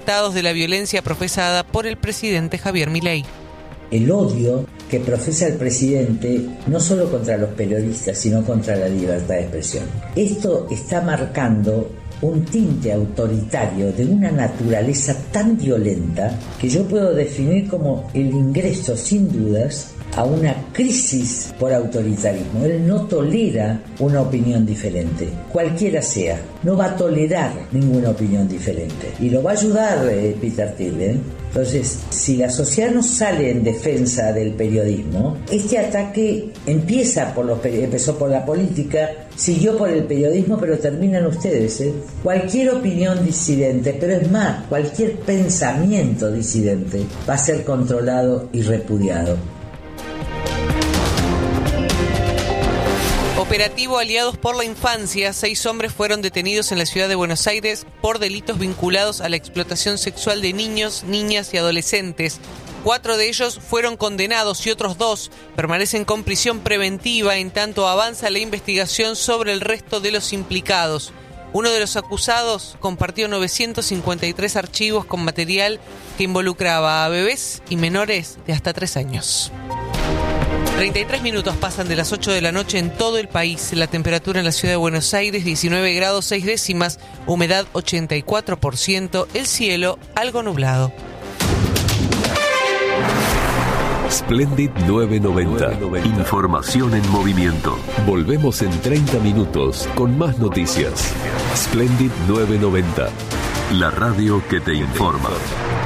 afectados de la violencia profesada por el presidente Javier Milei. El odio que profesa el presidente no solo contra los periodistas, sino contra la libertad de expresión. Esto está marcando un tinte autoritario de una naturaleza tan violenta que yo puedo definir como el ingreso, sin dudas, a una crisis por autoritarismo. Él no tolera una opinión diferente, cualquiera sea. No va a tolerar ninguna opinión diferente. Y lo va a ayudar Peter Thiel. Entonces, si la sociedad no sale en defensa del periodismo, este ataque empezó por la política, siguió por el periodismo, pero terminan ustedes. Cualquier opinión disidente, pero es más, cualquier pensamiento disidente va a ser controlado y repudiado. Operativo Aliados por la Infancia. 6 hombres fueron detenidos en la ciudad de Buenos Aires por delitos vinculados a la explotación sexual de niños, niñas y adolescentes. 4 de ellos fueron condenados y otros 2 permanecen con prisión preventiva en tanto avanza la investigación sobre el resto de los implicados. Uno de los acusados compartió 953 archivos con material que involucraba a bebés y menores de hasta 3 años. 33 minutos pasan de las 8 de la noche en todo el país. La temperatura en la ciudad de Buenos Aires, 19 grados 6 décimas, humedad 84%, el cielo algo nublado. Splendid 990. Información en movimiento. Volvemos en 30 minutos con más noticias. Splendid 990. La radio que te informa.